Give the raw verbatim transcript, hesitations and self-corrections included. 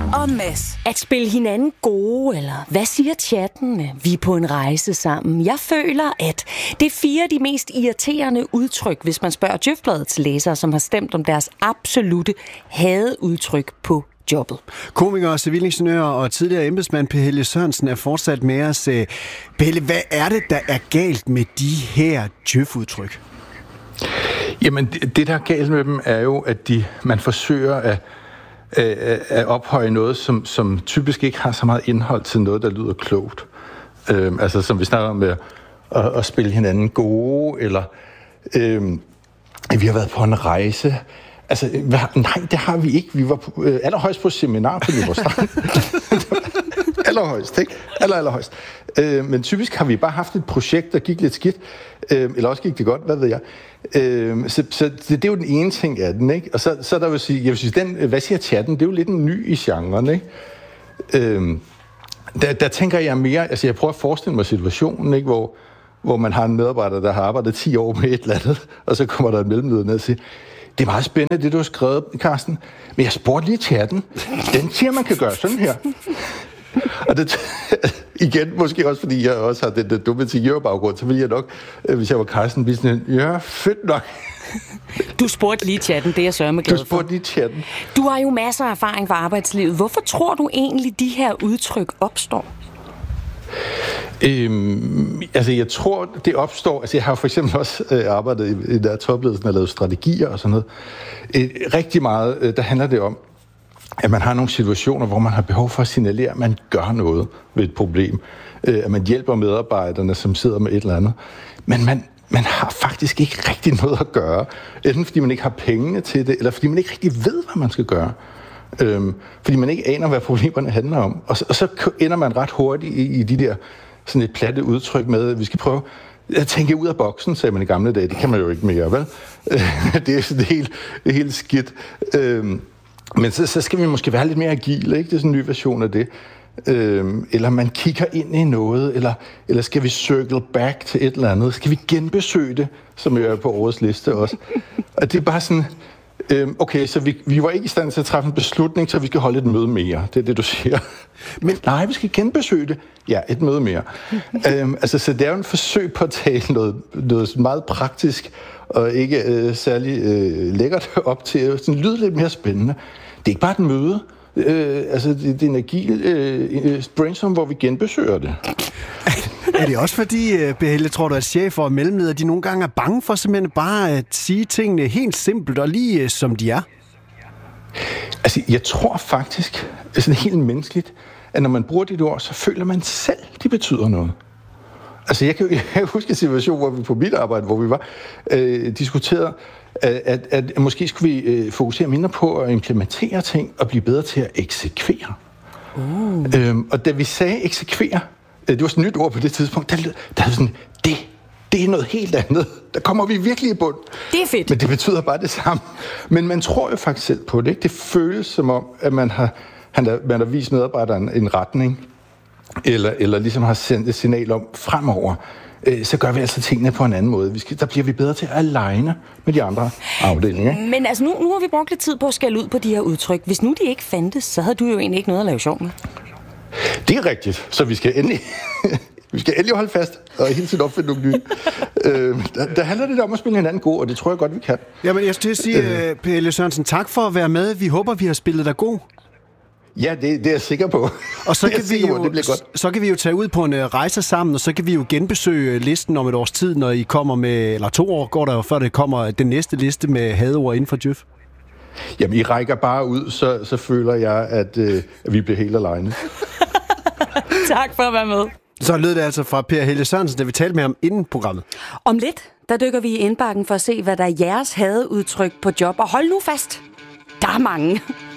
og Mads. At spille hinanden gode, eller hvad siger chatten? Vi er på en rejse sammen. Jeg føler, at det er fire af de mest irriterende udtryk, hvis man spørger Djøfbladets læsere, som har stemt om deres absolute hadeudtryk på jobbet. Komiker, civilingeniør og tidligere embedsmand Per Helge Sørensen er fortsat med os. Pelle, hvad er det, der er galt med de her djøf-udtryk? Jamen, det, det der er galt med dem, er jo, at de, man forsøger at, at, at ophøje noget, som, som typisk ikke har så meget indhold til noget, der lyder klogt. Øhm, altså, som vi snakker om med at, at spille hinanden gode, eller øhm, vi har været på en rejse. Altså, hvad, nej, det har vi ikke. Vi var på, øh, allerhøjst på seminar på Nyborg Strand. allerhøjst, ikke? Aller, allerhøjst. Øh, men typisk har vi bare haft et projekt, der gik lidt skidt. Øh, eller også gik det godt, hvad ved jeg. Øh, så så det, det er jo den ene ting af den, ikke? Og så, så der vil sige, jeg vil sige, den, hvad siger chatten, det er jo lidt en ny i genren, ikke? Øh, der, der tænker jeg mere, altså jeg prøver at forestille mig situationen, ikke? Hvor, hvor man har en medarbejder, der har arbejdet ti år med et eller andet, og så kommer der en mellemleder ned og siger, det er meget spændende, det du har skrevet, Carsten. Men jeg spurgte lige chatten. Den siger, man kan gøre sådan her. Og det, igen, måske også fordi jeg også har den der dumme ingeniørbaggrund, så ville jeg nok, hvis jeg var Carsten, blive sådan, ja, fedt nok. Du spurgte lige chatten, det er jeg sørme glad for. Du spurgte lige chatten. Du har jo masser af erfaring fra arbejdslivet. Hvorfor tror du egentlig, de her udtryk opstår? Øhm, altså jeg tror det opstår, altså jeg har for eksempel også øh, arbejdet i, i der topledelsen og lavet strategier og sådan noget. Øh, rigtig meget, øh, der handler det om, at man har nogle situationer, hvor man har behov for at signalere, at man gør noget ved et problem. Øh, at man hjælper medarbejderne, som sidder med et eller andet. Men man, man har faktisk ikke rigtig noget at gøre. Enten fordi man ikke har pengene til det, eller fordi man ikke rigtig ved, hvad man skal gøre. Øhm, fordi man ikke aner, hvad problemerne handler om. Og så, og så ender man ret hurtigt i, i de der sådan et platte udtryk med, at vi skal prøve at tænke ud af boksen, sagde man i gamle dage. Det kan man jo ikke mere, vel? Det er sådan helt, helt skidt. Øhm, men så, så skal vi måske være lidt mere agile, ikke? Det er sådan en ny version af det. Øhm, eller man kigger ind i noget, eller, eller skal vi circle back til et eller andet? Skal vi genbesøge det, som er på årets liste også? Og det er bare sådan... Okay, så vi, vi var ikke i stand til at træffe en beslutning, så vi skal holde et møde mere. Det er det, du siger. Men nej, vi skal genbesøge det. Ja, et møde mere. øhm, altså, så det er jo en forsøg på at tale noget, noget meget praktisk og ikke øh, særlig øh, lækkert op til at lyde lidt mere spændende. Det er ikke bare et møde. Øh, altså, det, det er en agil øh, brainstorm, hvor vi genbesøger det. Er det også fordi, Behelle, tror du, at chefer og mellemledere, de nogle gange er bange for simpelthen bare at sige tingene helt simpelt og lige som de er? Altså, jeg tror faktisk, sådan helt menneskeligt, at når man bruger dit ord, så føler man selv, de betyder noget. Altså, jeg kan, jeg kan huske en situation, hvor vi på mit arbejde, hvor vi var øh, diskuteret, at, at, at måske skulle vi øh, fokusere mindre på at implementere ting og blive bedre til at eksekvere. Uh. Øhm, og da vi sagde eksekvere, det var sådan et nyt ord på det tidspunkt, der, der var sådan, det, det er noget helt andet. Der kommer vi virkelig i bund. Det er fedt. Men det betyder bare det samme. Men man tror jo faktisk selv på det, ikke? Det føles som om, at man har, man har vist medarbejderen en retning, eller, eller ligesom har sendt et signal om, fremover, øh, så gør vi altså tingene på en anden måde. Vi skal, der bliver vi bedre til at aligne med de andre afdelinger. Ikke? Men altså, nu, nu har vi brugt lidt tid på at skælde ud på de her udtryk. Hvis nu de ikke fandtes, så havde du jo egentlig ikke noget at lave sjov med. Det er rigtigt, så vi skal endelig, vi skal endelig holde fast og hele tiden opfinde nogle nye. øh, der, der handler det om at spille hinanden god, og det tror jeg godt, vi kan. Jamen, jeg skal til at sige, øh, Per Helge Sørensen, tak for at være med. Vi håber, vi har spillet dig god. Ja, det, det er jeg sikker på. Og så kan, vi jo, på, det bliver godt. så kan vi jo tage ud på en uh, rejse sammen, og så kan vi jo genbesøge listen om et års tid, når I kommer med, eller to år går der jo, før det kommer den næste liste med hadeord inden for djøf. Jamen, I rækker bare ud, så, så føler jeg, at, øh, at vi bliver helt alene. Tak for at være med. Så lød det altså fra Per Helge Sørensen, da vi talte med ham inden programmet. Om lidt, der dykker vi i indbakken for at se, hvad der er jeres hadeudtryk på job. Og hold nu fast, der er mange.